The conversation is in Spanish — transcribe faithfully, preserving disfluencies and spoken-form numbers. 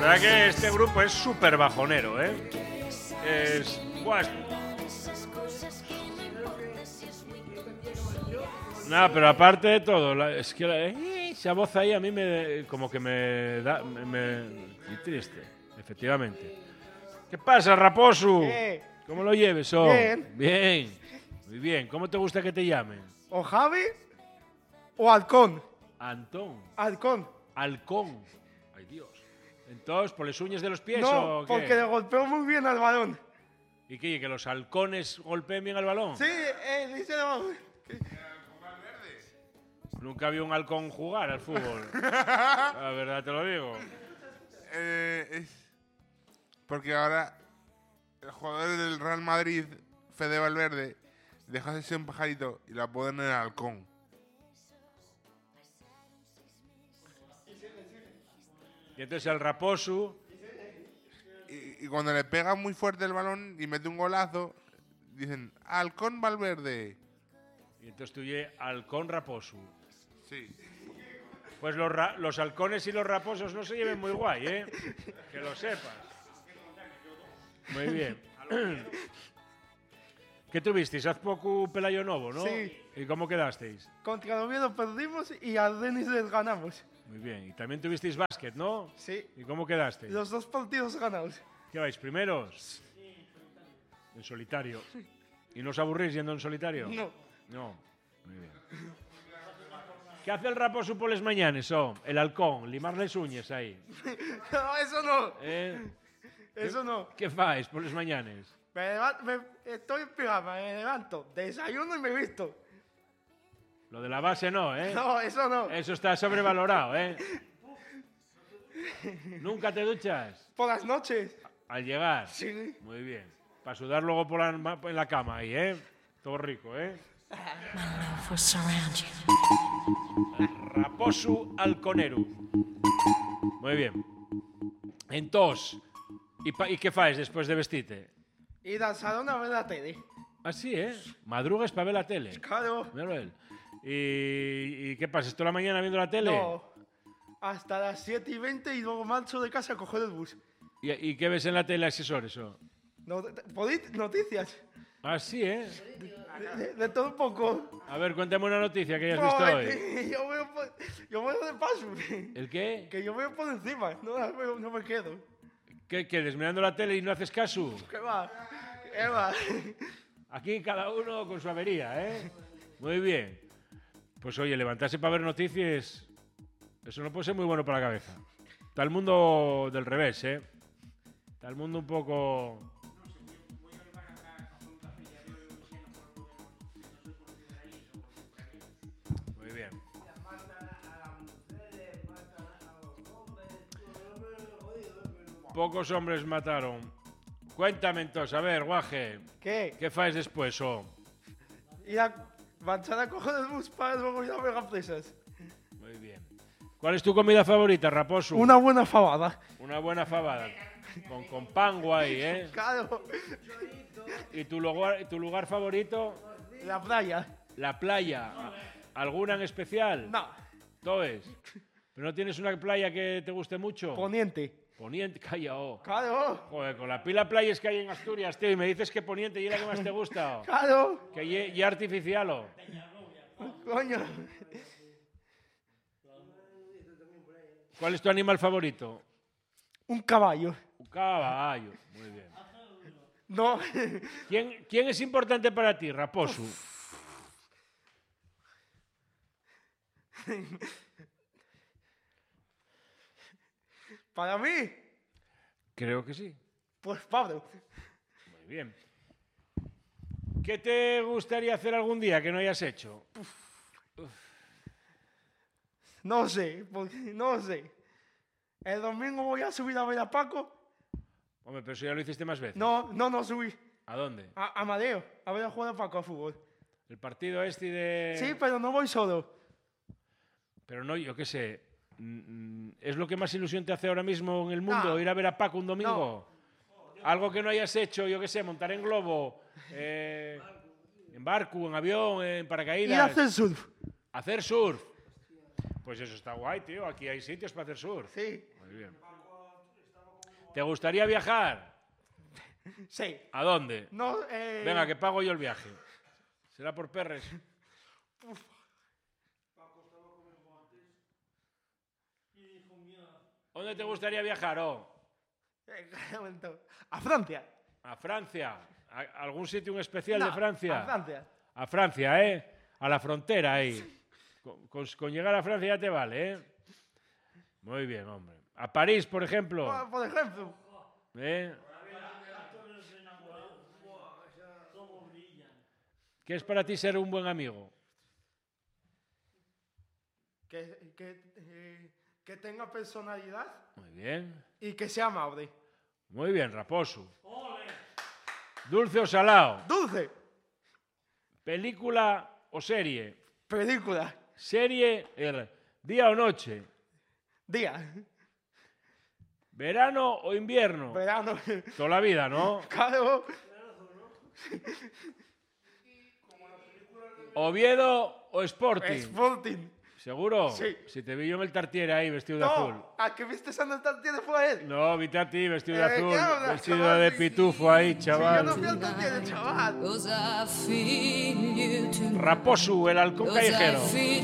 verdad que este grupo es súper bajonero, ¿eh? Es... Buah, es... Nada, pero aparte de todo, la, es que la, eh, esa voz ahí a mí me como que me da... Me, me, muy triste, efectivamente. ¿Qué pasa, Raposo? ¿Qué? ¿Cómo lo lleves, oh? Bien. Bien. Muy bien. ¿Cómo te gusta que te llamen? O Javi o Halcón. Antón. Halcón. Halcón. Ay, Dios. Entonces, ¿por las uñas de los pies No, o qué? porque le golpeó muy bien al balón. ¿Y qué? ¿Que los halcones golpeen bien al balón? Sí, eh, dice no. Nunca vi un halcón jugar al fútbol. La verdad te lo digo. Eh, es porque ahora el jugador del Real Madrid, Fede Valverde, dejó de ser un pajarito y la ponen en el halcón. Y entonces el Raposo... Y, y cuando le pega muy fuerte el balón y mete un golazo, dicen, halcón Valverde. Y entonces tú oye halcón Raposo. Sí. Pues los, ra los halcones y los raposos no se lleven muy guay, ¿eh? Que lo sepas. Muy bien. ¿Qué tuvisteis? Haz poco Pelayo Novo, ¿no? Sí. ¿Y cómo quedasteis? Contra el Oviedo perdimos y al Denis les ganamos. Muy bien. Y también tuvisteis básquet, ¿no? Sí. ¿Y cómo quedasteis? Los dos partidos ganados. ¿Qué vais, primeros? En solitario. ¿Y no os aburrís yendo en solitario? No. No. Muy bien. ¿Qué hace el Raposo por las mañanas? Oh, el halcón, limar las uñas ahí. No, eso no. ¿Eh? Eso ¿Qué, no. ¿Qué fáis por las mañanas? Me levanto, me, estoy en pijama, me levanto, desayuno y me visto. Lo de la base no, ¿eh? No, eso no. Eso está sobrevalorado, ¿eh? ¿Nunca te duchas? Por las noches. Al llegar. Sí. Muy bien. Para sudar luego por la, en la cama ahí, ¿eh? Todo rico, ¿eh? Raposo halconero. Muy bien. Entonces, ¿y, pa, ¿y qué faes después de vestirte? Ir al salón a ver la tele. Así, ¿eh? Madrugas para ver la tele. Claro. Míralo él. ¿Y, ¿Y qué pasa? ¿Toda la mañana viendo la tele? No. Hasta las siete y veinte y luego marcho de casa a coger el bus. ¿Y, ¿Y qué ves en la tele, asesores? O? No, noticias. Así, ¿eh? De, de, de todo un poco. A ver, cuéntame una noticia que hayas No, visto hoy. que yo veo, por, yo veo de paso. ¿El qué? Que yo veo por encima. No, la veo, no me quedo. ¿Qué quedes mirando la tele y no haces caso? ¿Qué va? ¿Qué va? Aquí cada uno con su avería, ¿eh? Muy bien. Pues oye, levantarse para ver noticias, eso no puede ser muy bueno para la cabeza. Está el mundo del revés, ¿eh? Está el mundo un poco... Muy bien. Pocos hombres mataron. Cuéntame entonces, a ver, guaje. ¿Qué? ¿Qué faes después, oh? Ir a marchar a coger el bus para luego ir a ver a presas. Muy bien. ¿Cuál es tu comida favorita, Raposo? Una buena fabada. Una buena fabada. Con, con pan guay, ¿eh? Claro. ¿Y tu lugar, tu lugar favorito? La playa. La playa. ¿Alguna en especial? No. ¿Toes? ¿Pero no tienes una playa que te guste mucho? Poniente. Poniente, calla, oh. Claro. Joder, con la pila playas que hay en Asturias, tío, y me dices que Poniente y es la que más te gusta. Oh. Claro. Que ye, ye artificial, oh. Coño. ¿Cuál es tu animal favorito? Un caballo. Un caballo. Muy bien. No. ¿Quién, ¿Quién es importante para ti, Raposo? ¿Para mí? Creo que sí. Pues Pablo. Muy bien. ¿Qué te gustaría hacer algún día que no hayas hecho? Uf. No sé, porque no sé. El domingo voy a subir a ver a Paco. Hombre, pero eso ya lo hiciste más veces. No, no, no subí. ¿A dónde? A Amadeo, a ver a jugar a Paco a fútbol. El partido este de... Sí, pero no voy solo. Pero no, yo qué sé. ¿Es lo que más ilusión te hace ahora mismo en el mundo? No. ¿Ir a ver a Paco un domingo? No. Algo que no hayas hecho, yo qué sé, montar en globo, eh, en barco, en avión, en paracaídas. Ir a hacer surf. ¿Hacer surf? Pues eso está guay, tío. Aquí hay sitios para hacer surf. Sí. Muy bien. ¿Te gustaría viajar? Sí. ¿A dónde? No, eh... Venga, que pago yo el viaje. ¿Será por perres? ¿Dónde te gustaría viajar, oh? Eh, un momento. A Francia. ¿A Francia? ¿A algún sitio en especial No, de Francia? A Francia. A Francia, ¿eh? A la frontera ahí. Con, con- con llegar a Francia ya te vale, ¿eh? Muy bien, hombre. ¿A París, por ejemplo? Por, por ejemplo. ¿Eh? ¿Qué es para ti ser un buen amigo? Que, que, eh, que tenga personalidad Muy bien. y que sea amable. Muy bien, Raposo. ¿Dulce o salado? Dulce. ¿Película o serie? Película. Serie, el día o noche. Día. ¿Verano o invierno? Verano. Toda la vida, ¿no? Claro. ¿Oviedo o Sporting? Sporting. ¿Seguro? Sí. Si te vi yo en el Tartiere ahí vestido de azul. No, a que viste San Tartiere fue él. No, viste a ti vestido de Eh, azul, ¿qué hablas, vestido chaval? de pitufo ahí, Sí, yo chaval. no fui al Tartiere, chaval. Cause I feel you tonight. Raposo, el halcón Cause I callejero. feel